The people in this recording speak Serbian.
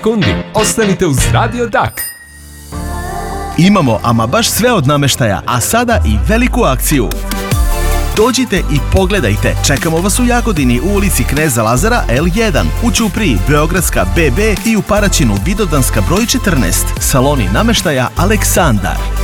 Kundi, ostanite uz Radio Dak. Imamo ama baš sve od namještaja, a sada i veliku akciju. Dođite i pogledajte, čekamo vas u Jagodini u ulici Kneza Lazara L1, u Ćupriji Beogradska BB i u Paraćinu Vidovdanska broj 14, saloni namještaja Aleksandar.